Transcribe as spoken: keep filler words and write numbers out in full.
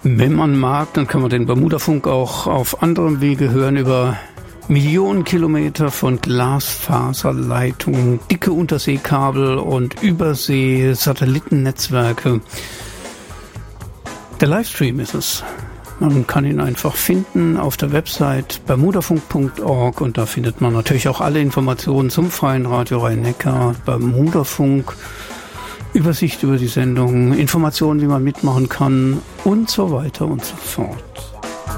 Wenn man mag, dann kann man den Bermudafunk auch auf anderem Wege hören, über Millionen Kilometer von Glasfaserleitungen, dicke Unterseekabel und Übersee-Satellitennetzwerke. Der Livestream ist es. Man kann ihn einfach finden auf der Website bermudafunk punkt org und da findet man natürlich auch alle Informationen zum Freien Radio Rhein-Neckar, Bermudafunk, Übersicht über die Sendung, Informationen, wie man mitmachen kann und so weiter und so fort.